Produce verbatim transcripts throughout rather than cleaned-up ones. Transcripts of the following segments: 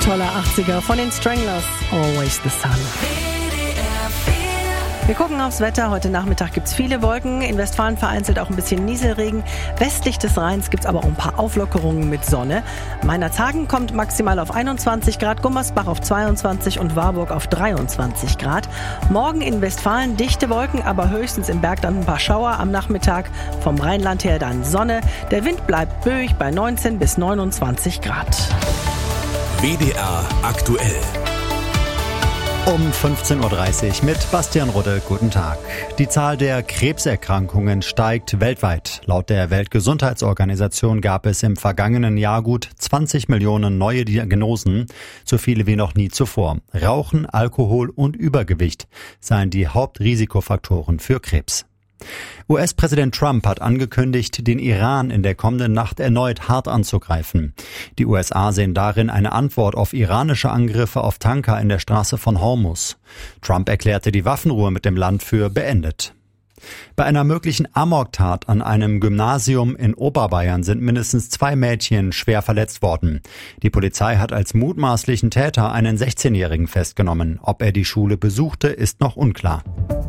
toller achtziger von den Stranglers, Always the Sun. Wir gucken aufs Wetter. Heute Nachmittag gibt es viele Wolken. In Westfalen vereinzelt auch ein bisschen Nieselregen. Westlich des Rheins gibt es aber auch ein paar Auflockerungen mit Sonne. Meinerzhagen kommt maximal auf einundzwanzig Grad, Gummersbach auf zweiundzwanzig und Warburg auf dreiundzwanzig Grad. Morgen in Westfalen dichte Wolken, aber höchstens im Berg dann ein paar Schauer am Nachmittag. Vom Rheinland her dann Sonne. Der Wind bleibt böig bei neunzehn bis neunundzwanzig Grad. W D R aktuell. Um fünfzehn Uhr dreißig mit Bastian Rudde. Guten Tag. Die Zahl der Krebserkrankungen steigt weltweit. Laut der Weltgesundheitsorganisation gab es im vergangenen Jahr gut zwanzig Millionen neue Diagnosen, so viele wie noch nie zuvor. Rauchen, Alkohol und Übergewicht seien die Hauptrisikofaktoren für Krebs. U S-Präsident Trump hat angekündigt, den Iran in der kommenden Nacht erneut hart anzugreifen. Die U S A sehen darin eine Antwort auf iranische Angriffe auf Tanker in der Straße von Hormuz. Trump erklärte die Waffenruhe mit dem Land für beendet. Bei einer möglichen Amoktat an einem Gymnasium in Oberbayern sind mindestens zwei Mädchen schwer verletzt worden. Die Polizei hat als mutmaßlichen Täter einen sechzehnjährigen festgenommen. Ob er die Schule besuchte, ist noch unklar.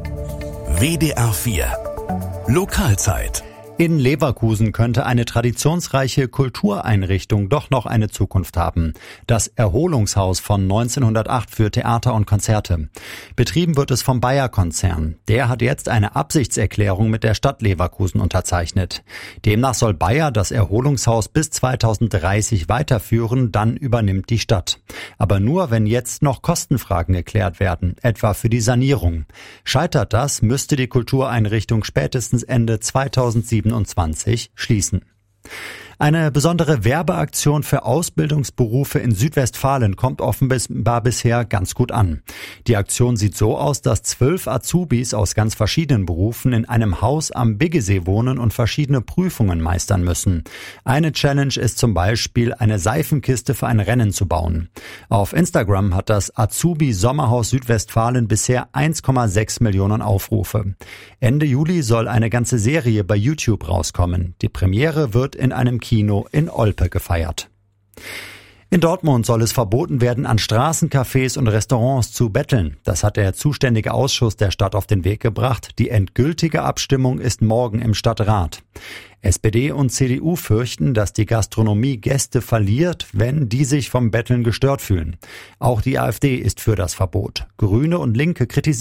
W D R vier Lokalzeit. In Leverkusen könnte eine traditionsreiche Kultureinrichtung doch noch eine Zukunft haben. Das Erholungshaus von neunzehnhundertacht für Theater und Konzerte. Betrieben wird es vom Bayer-Konzern. Der hat jetzt eine Absichtserklärung mit der Stadt Leverkusen unterzeichnet. Demnach soll Bayer das Erholungshaus bis zweitausenddreißig weiterführen, dann übernimmt die Stadt. Aber nur, wenn jetzt noch Kostenfragen geklärt werden, etwa für die Sanierung. Scheitert das, müsste die Kultureinrichtung spätestens Ende zweitausendsiebenundzwanzig schließen. Eine besondere Werbeaktion für Ausbildungsberufe in Südwestfalen kommt offenbar bisher ganz gut an. Die Aktion sieht so aus, dass zwölf Azubis aus ganz verschiedenen Berufen in einem Haus am Biggesee wohnen und verschiedene Prüfungen meistern müssen. Eine Challenge ist zum Beispiel, eine Seifenkiste für ein Rennen zu bauen. Auf Instagram hat das Azubi-Sommerhaus Südwestfalen bisher eins Komma sechs Millionen Aufrufe. Ende Juli soll eine ganze Serie bei YouTube rauskommen. Die Premiere wird in einem Kino in Olpe gefeiert. In Dortmund soll es verboten werden, an Straßencafés und Restaurants zu betteln. Das hat der zuständige Ausschuss der Stadt auf den Weg gebracht. Die endgültige Abstimmung ist morgen im Stadtrat. S P D und C D U fürchten, dass die Gastronomie Gäste verliert, wenn die sich vom Betteln gestört fühlen. Auch die AfD ist für das Verbot. Grüne und Linke kritisieren